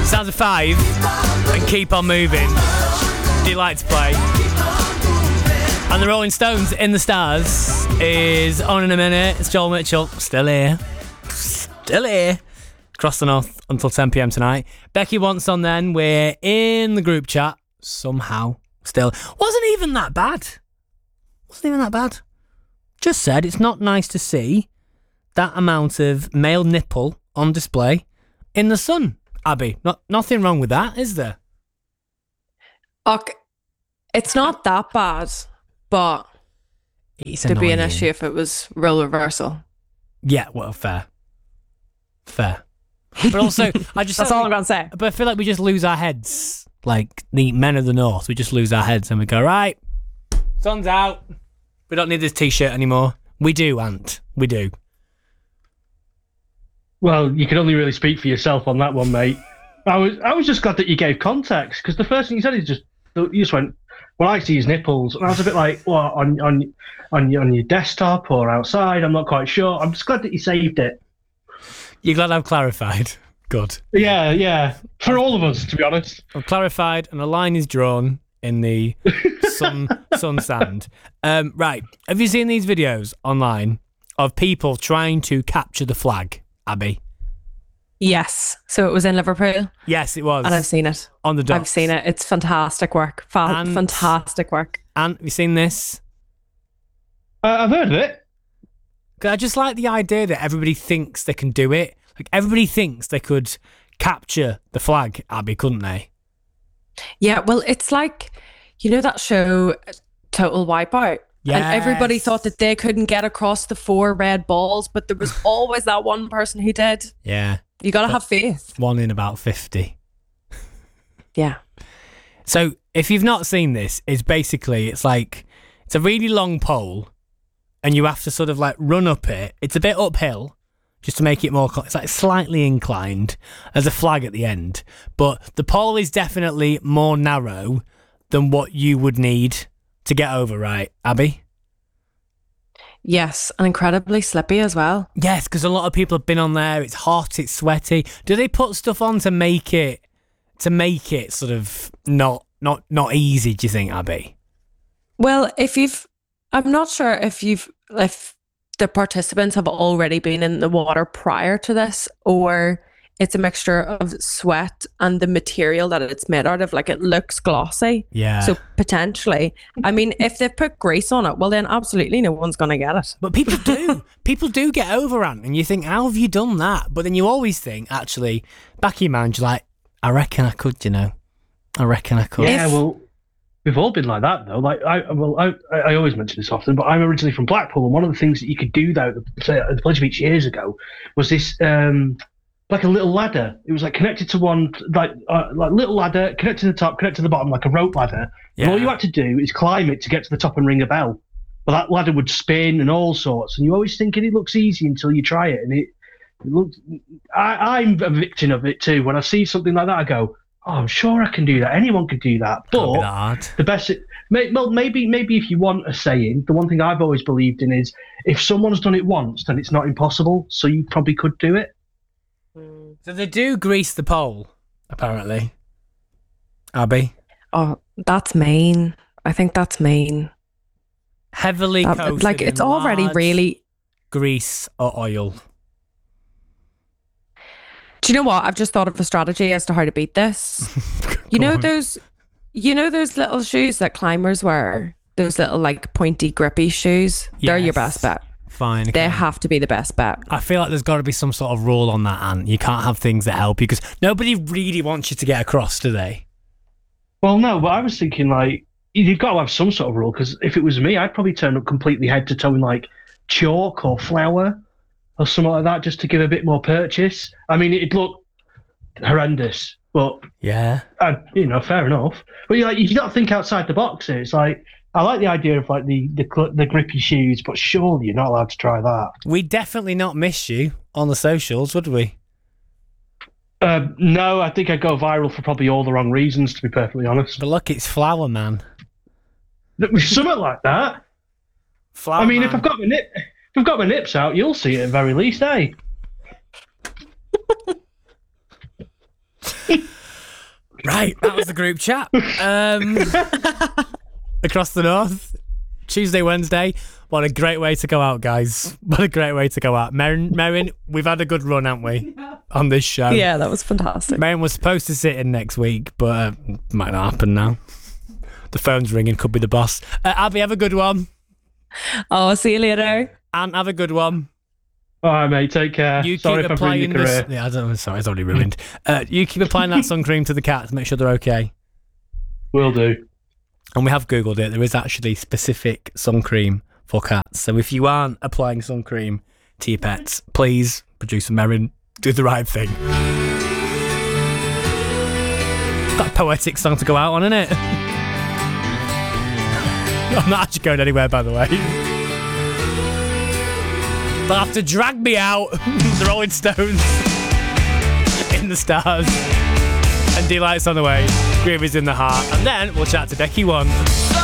Sounds of 5 and Keep On Moving. Do you like to play? And the Rolling Stones, In the Stars, is on in a minute. It's Joel Mitchell, still here. Across the north until 10 p.m. tonight. Becky wants on then. We're in the group chat somehow. Still. Wasn't even that bad. Just said it's not nice to see that amount of male nipple on display in the sun. Abby, nothing wrong with that, is there? Okay, it's not that bad, but there'd be an issue if it was role reversal. Yeah, well, fair. But also, that's all I'm going to say. But I feel like we just lose our heads. Like the men of the north, we just lose our heads and we go, right, sun's out. We don't need this t-shirt anymore. We do, Ant. We do. Well, you can only really speak for yourself on that one, mate. I was just glad that you gave context, because the first thing you said is you just went, well, I see his nipples, and I was a bit like, what, on your desktop or outside? I'm not quite sure. I'm just glad that you saved it. You're glad I've clarified. Good. Yeah. For all of us, to be honest. I've clarified, and a line is drawn in the sun sand. Right. Have you seen these videos online of people trying to capture the flag, Abby? Yes. So it was in Liverpool. Yes, it was. And I've seen it. On the docks. I've seen it. It's fantastic work. Fantastic work. And have you seen this? I've heard of it. I just like the idea that everybody thinks they can do it. Like, everybody thinks they could capture the flag, Abby, couldn't they? Yeah, well, it's like, you know that show, Total Wipeout? Yes. And everybody thought that they couldn't get across the 4 red balls, but there was always that one person who did. Yeah. You got to have faith. 1 in about 50. Yeah. So, if you've not seen this, it's a really long pole, and you have to sort of like run up it. It's a bit uphill, just to make it more, it's like slightly inclined. There's a flag at the end, but the pole is definitely more narrow than what you would need to get over, right, Abby? Yes, and incredibly slippy as well. Yes, because a lot of people have been on there. It's hot, it's sweaty. Do they put stuff on to make it sort of not easy, do you think, Abby? Well, I'm not sure if the participants have already been in the water prior to this, or it's a mixture of sweat and the material that it's made out of. Like, it looks glossy. Yeah. So potentially, I mean, if they put grease on it, well, then absolutely no one's going to get it. But people do. People do get over it, and you think, how have you done that? But then you always think, actually, back in your mind, you're like, I reckon I could, I reckon I could. Yeah, well, we've all been like that, though. Like, I always mention this often, but I'm originally from Blackpool, and one of the things that you could do, though, at the Pleasure Beach years ago, was this, like a little ladder. It was like connected to one, like little ladder, connected to the top, connected to the bottom, like a rope ladder. Yeah. And all you had to do is climb it to get to the top and ring a bell. But that ladder would spin and all sorts, and you always thinking it looks easy until you try it, and it looks. I'm a victim of it too. When I see something like that, I go, "Oh, I'm sure I can do that. Anyone could do that." But the best, well, maybe if you want a saying, the one thing I've always believed in is, if someone's done it once, then it's not impossible. So you probably could do it. So they do grease the pole, apparently. Abby? Oh, that's mean. I think that's mean. Heavily coated like, it's already really grease or oil. Do you know what? I've just thought of a strategy as to how to beat this. You know those little shoes that climbers wear? Those little, like, pointy, grippy shoes? Yes. They're your best bet. Fine. Okay. They have to be the best bet. I feel like there's got to be some sort of rule on that, Ant. You can't have things that help you, because nobody really wants you to get across, do they? Well, no, but I was thinking, like, you've got to have some sort of rule, because if it was me, I'd probably turn up completely head to toe in, like, chalk or flour or something like that, just to give a bit more purchase. I mean, it'd look horrendous, but yeah, fair enough. But you got to think outside the box here. It's like, I like the idea of like the grippy shoes, but surely you're not allowed to try that. We'd definitely not miss you on the socials, would we? No, I think I'd go viral for probably all the wrong reasons, to be perfectly honest. But look, it's Flower Man. Something like that. Flower I mean, Man. if I've got my nips out, you'll see it at the very least, eh? Right, that was the group chat. Across the north, Tuesday, Wednesday. What a great way to go out, guys. What a great way to go out. Merrin, we've had a good run, haven't we, on this show? Yeah, that was fantastic. Merrin was supposed to sit in next week, but might not happen now. The phone's ringing, could be the boss. Abby, have a good one. Oh, see you later. And have a good one. All right, mate. Take care. You Sorry keep if I've ruined applying your this. career. Yeah, I don't know. Sorry, it's already ruined. You keep applying that sun cream to the cats. Make sure they're okay. Will do. And we have Googled it. There is actually specific sun cream for cats. So if you aren't applying sun cream to your pets, please, producer Merrin, do the right thing. Got a poetic song to go out on, isn't it? I'm not actually going anywhere, by the way. They'll have to drag me out. The Rolling Stones. In the Stars. And D-Light's on the way. Groovy's in the heart. And then we'll chat to Becky One.